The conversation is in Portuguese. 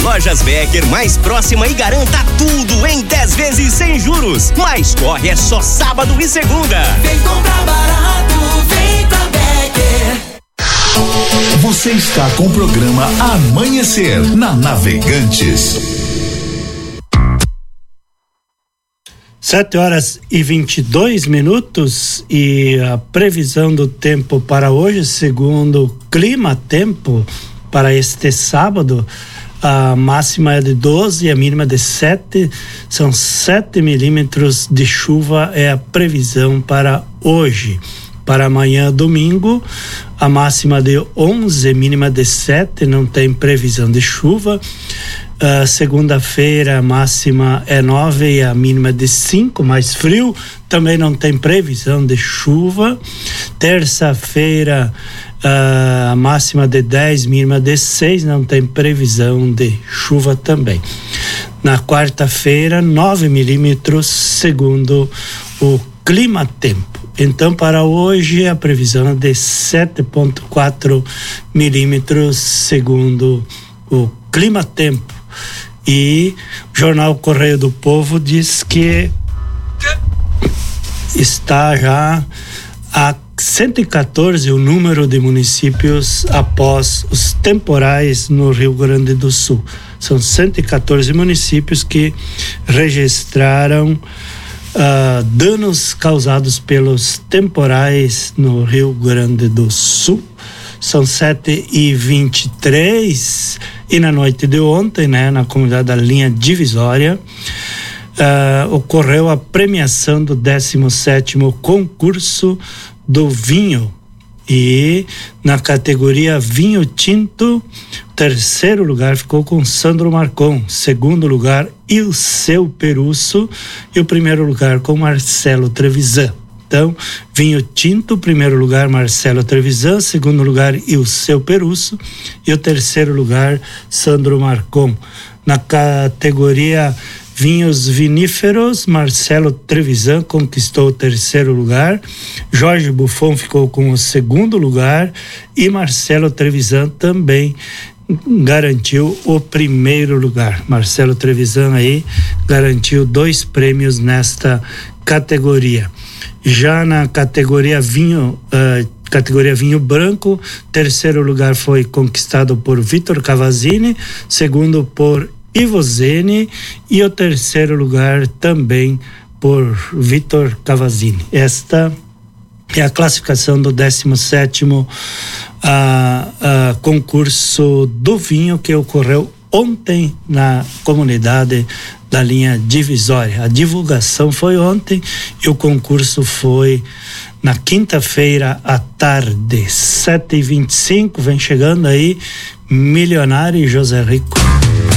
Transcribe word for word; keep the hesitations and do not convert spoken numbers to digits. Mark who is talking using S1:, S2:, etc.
S1: Lojas Becker mais próxima e garanta tudo em dez vezes sem juros. Mas corre, é só sábado e segunda.
S2: Vem comprar barato, vem pra Becker.
S3: Você está com o programa Amanhecer na Navegantes.
S4: Sete horas e vinte e dois minutos e a previsão do tempo para hoje, segundo o Clima Tempo, para este sábado, a máxima é de doze e a mínima de sete, são sete milímetros de chuva é a previsão para hoje. Para amanhã, domingo, a máxima de onze, mínima de sete, não tem previsão de chuva. Uh, segunda-feira, a máxima é nove e a mínima de cinco, mais frio, também não tem previsão de chuva. Terça-feira, uh, a máxima de dez, mínima de seis, não tem previsão de chuva também. Na quarta-feira, nove milímetros, segundo o Clima Tempo. Então, para hoje, a previsão é de sete vírgula quatro milímetros, segundo o Clima Tempo. E o jornal Correio do Povo diz que está já a cento e quatorze o número de municípios após os temporais no Rio Grande do Sul. São cento e quatorze municípios que registraram Uh, danos causados pelos temporais no Rio Grande do Sul. São sete e vinte e três e na noite de ontem, né, na comunidade da Linha Divisória, uh, ocorreu a premiação do décimo sétimo concurso do vinho. E na categoria vinho tinto, terceiro lugar ficou com Sandro Marcon, segundo lugar Ilseu Perusso e o primeiro lugar com Marcelo Trevisan. Então, vinho tinto, primeiro lugar Marcelo Trevisan, segundo lugar Ilseu Perusso e o terceiro lugar Sandro Marcon. Na categoria vinhos viníferos, Marcelo Trevisan conquistou o terceiro lugar, Jorge Buffon ficou com o segundo lugar e Marcelo Trevisan também garantiu o primeiro lugar. Marcelo Trevisan aí garantiu dois prêmios nesta categoria. Já na categoria vinho, uh, categoria vinho branco, terceiro lugar foi conquistado por Vitor Cavazzini, segundo por Ivo Zeni e o terceiro lugar também por Vitor Cavazzini. Esta é a classificação do décimo sétimo uh, uh, concurso do vinho que ocorreu ontem na comunidade da Linha Divisória. A divulgação foi ontem e o concurso foi na quinta-feira à tarde, sete e vinte e cinco. Vem chegando aí Milionário e José Rico.